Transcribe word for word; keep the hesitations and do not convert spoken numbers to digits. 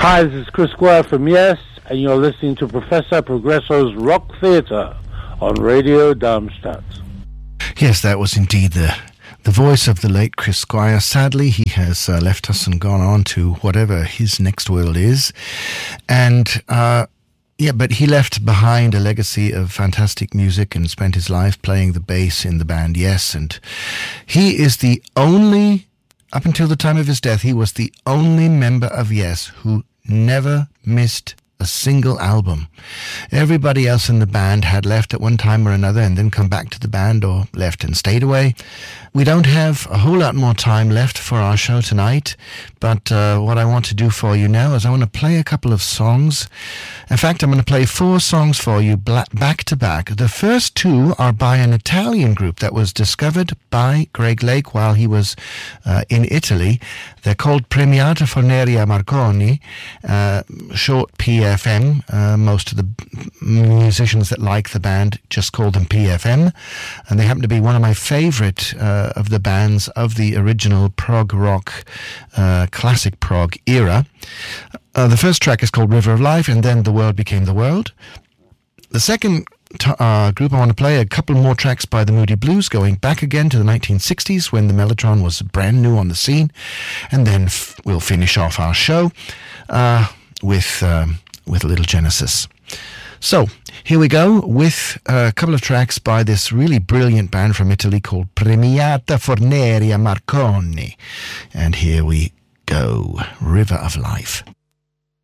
Hi, this is Chris Squire from Yes, and you're listening to Professor Progresso's Rock Theatre on Radio Darmstadt. Yes, that was indeed the the voice of the late Chris Squire. Sadly, he has uh, left us and gone on to whatever his next world is. And, uh, yeah, but he left behind a legacy of fantastic music and spent his life playing the bass in the band Yes. And he is the only, up until the time of his death, he was the only member of Yes who never missed a single album. Everybody else in the band had left at one time or another and then come back to the band or left and stayed away. We don't have a whole lot more time left for our show tonight, but uh, what I want to do for you now is I want to play a couple of songs. In fact, I'm going to play four songs for you back to back. The first two are by an Italian group that was discovered by Greg Lake while he was uh, in Italy. They're called Premiata Forneria Marconi, uh, short P F M. Uh, most of the musicians that like the band just call them P F M, and they happen to be one of my favorite uh, of the bands of the original prog rock, uh, classic prog era. Uh, the first track is called River of Life, and then The World Became the World. The second t- uh, group I want to play, a couple more tracks by the Moody Blues, going back again to the nineteen sixties when the Mellotron was brand new on the scene, and then f- we'll finish off our show uh, with um, with a little Genesis. So, here we go with a couple of tracks by this really brilliant band from Italy called Premiata Forneria Marconi. And here we go, River of Life.